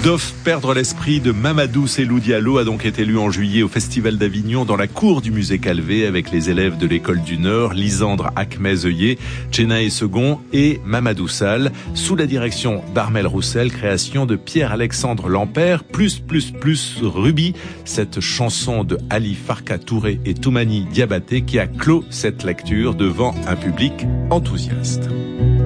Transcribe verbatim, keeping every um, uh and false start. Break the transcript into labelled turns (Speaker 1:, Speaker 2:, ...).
Speaker 1: Dof, perdre l'esprit de Mamadou Selou Diallo a donc été lu en juillet au Festival d'Avignon dans la cour du musée Calvé avec les élèves de l'école du Nord, Lisandre Akmez-Œillet, Tchénaé Second et Mamadou Sall, sous la direction d'Armel Roussel, création de Pierre-Alexandre Lampert, plus plus plus Ruby, cette chanson de Ali Farka Touré et Toumani Diabaté qui a clos cette lecture devant un public enthousiaste.